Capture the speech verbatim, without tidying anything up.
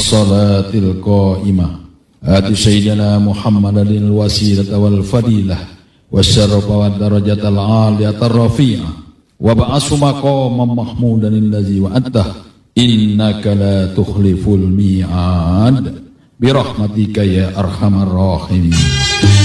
والصلاة القائمة آت سيدنا محمد الوسيلة والفضيلة والشرف والدرجة العالية الرفيعة وابعثه مقاما محمودا الذي وعدته إنك لا تخلف الميعاد برحمتك يا أرحم الراحمين.